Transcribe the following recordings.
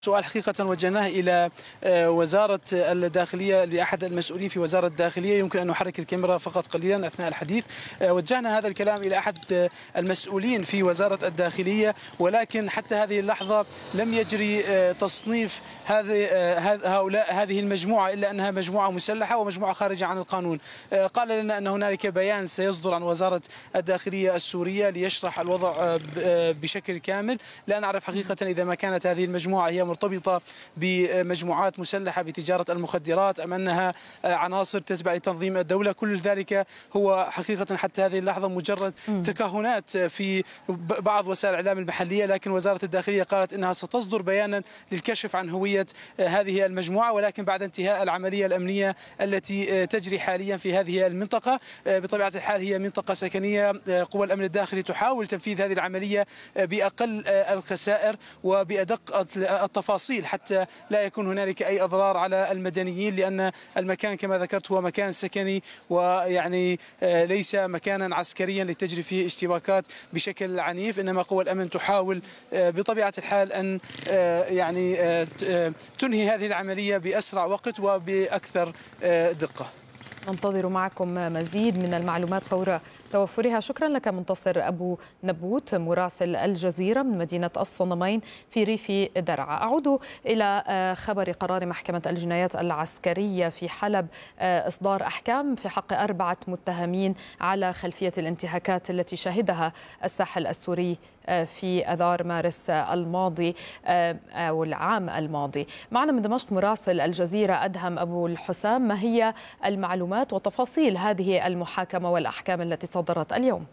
سؤال حقيقة وجهناه إلى وزارة الداخلية لأحد المسؤولين في وزارة الداخلية. يمكن أن نحرك الكاميرا فقط قليلا أثناء الحديث. وجهنا هذا الكلام إلى أحد المسؤولين في وزارة الداخلية، ولكن حتى هذه اللحظة لم يجري تصنيف هذه المجموعة إلا أنها مجموعة مسلحة ومجموعة خارجة عن القانون. قال لنا أن هنالك بيان سيصدر عن وزارة الداخلية السورية ليشرح الوضع بشكل كامل. لا نعرف حقيقة إذا ما كانت هذه المجموعة هي مرتبطة بمجموعات مسلحة بتجارة المخدرات أم أنها عناصر تتبع لتنظيم الدولة. كل ذلك هو حقيقة حتى هذه اللحظة مجرد تكهنات في بعض وسائل الإعلام المحلية، لكن وزارة الداخلية قالت أنها ستصدر بيانا للكشف عن هوية هذه المجموعة، ولكن بعد انتهاء العملية الأمنية التي تجري حاليا في هذه المنطقة. بطبيعة الحال هي منطقة سكنية، قوى الأمن الداخلي تحاول تنفيذ هذه العملية بأقل الخسائر وبأدق التفاصيل حتى لا يكون هنالك أي أضرار على المدنيين، لأن المكان كما ذكرت هو مكان سكني ويعني ليس مكانا عسكريا لتجري فيه اشتباكات بشكل عنيف، إنما قوى الأمن تحاول بطبيعة الحال أن يعني تنهي هذه العملية بأسرع وقت وبأكثر دقة. ننتظر معكم مزيد من المعلومات فور توفرها. شكرا لك منتصر أبو نبوت مراسل الجزيرة من مدينة الصنمين في ريف درعا. أعود إلى خبر قرار محكمة الجنايات العسكرية في حلب إصدار أحكام في حق 4 متهمين على خلفية الانتهاكات التي شهدها الساحل السوري في أذار مارس الماضي أو العام الماضي. معنا من دمشق مراسل الجزيرة أدهم أبو الحسام، ما هي المعلومات وتفاصيل هذه المحاكمة والأحكام التي صدرت اليوم؟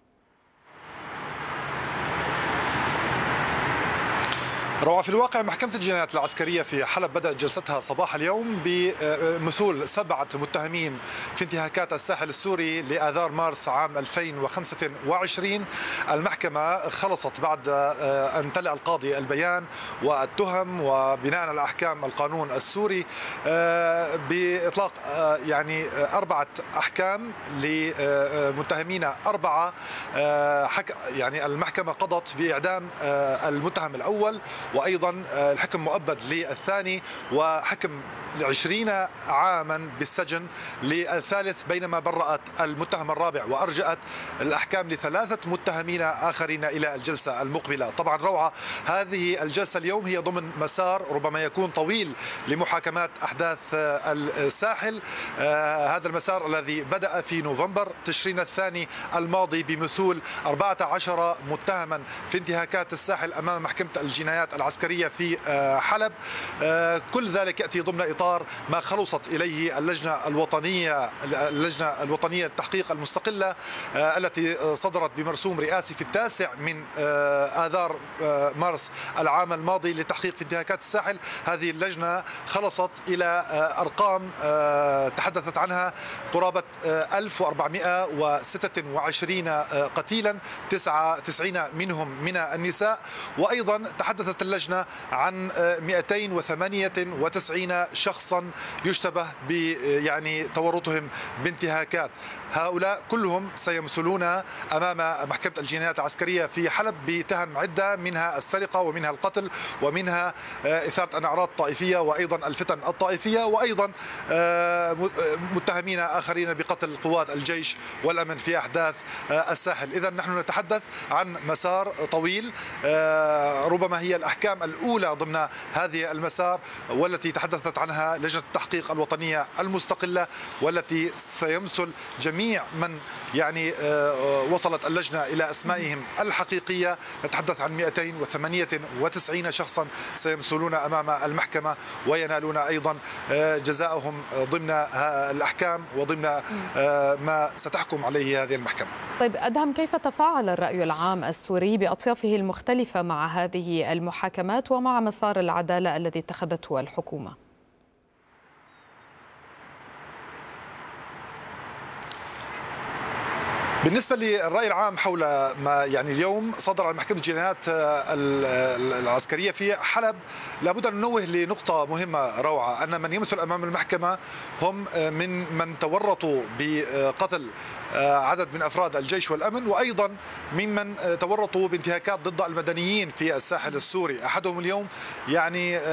روعة، في الواقع محكمة الجنايات العسكرية في حلب بدأت جلستها صباح اليوم بمثول 7 متهمين في انتهاكات الساحل السوري لآذار مارس عام 2025. المحكمة خلصت بعد أن تلأ القاضي البيان والتهم وبناء على أحكام القانون السوري بإطلاق يعني 4 أحكام لمتهمين 4. يعني المحكمة قضت بإعدام المتهم الأول، وأيضا الحكم مؤبد للثاني، وحكم 20 عاما بالسجن للثالث، بينما برأت المتهم الرابع وأرجأت الأحكام ل3 متهمين آخرين إلى الجلسة المقبلة. طبعا روعة، هذه الجلسة اليوم هي ضمن مسار ربما يكون طويل لمحاكمات أحداث الساحل. هذا المسار الذي بدأ في نوفمبر تشرين الثاني الماضي بمثول 14 متهما في انتهاكات الساحل أمام محكمة الجنايات العسكرية في حلب. كل ذلك يأتي ضمن إطار ما خلصت إليه اللجنة الوطنية للتحقيق المستقلة التي صدرت بمرسوم رئاسي في 9 من آذار مارس العام الماضي للتحقيق في انتهاكات الساحل. هذه اللجنة خلصت إلى أرقام تحدثت عنها قرابة 1426 قتيلا، 99 منهم من النساء. وأيضا تحدثت اللجنة عن 298 شخصا يشتبه يعني تورطهم بانتهاكات. هؤلاء كلهم سيمثلون أمام محكمة الجنايات العسكرية في حلب بتهم عدة، منها السرقة ومنها القتل ومنها إثارة الأعراض الطائفية وأيضا الفتن الطائفية، وأيضا متهمين آخرين بقتل قوات الجيش والأمن في أحداث الساحل. إذن نحن نتحدث عن مسار طويل، ربما هي الأحكام الأولى ضمن هذه المسار والتي تحدثت عنها لجنة التحقيق الوطنية المستقلة، والتي سيمثل جميع من يعني وصلت اللجنة إلى أسمائهم الحقيقية. نتحدث عن 298 شخصا سيمثلون أمام المحكمة وينالون أيضا جزاءهم ضمن الأحكام وضمن ما ستحكم عليه هذه المحكمة. طيب أدهم، كيف تفاعل الرأي العام السوري بأطيافه المختلفة مع هذه المحاكمات ومع مسار العدالة الذي اتخذته الحكومة؟ بالنسبة للرأي العام حول ما اليوم صدر عن محكمة الجنايات العسكرية في حلب، لابد أن ننوه لنقطة مهمة روعة، أن من يمثل أمام المحكمة هم من تورطوا بقتل عدد من أفراد الجيش والأمن، وأيضا ممن تورطوا بانتهاكات ضد المدنيين في الساحل السوري. أحدهم اليوم